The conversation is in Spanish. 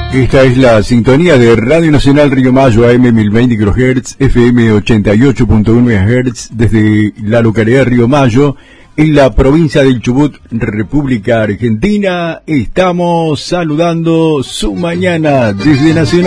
Esta es la sintonía de Radio Nacional Río Mayo, AM 1020 kHz, FM 88.1 MHz, desde la localidad de Río Mayo, en la provincia del Chubut, República Argentina. Estamos saludando su mañana desde Nacional.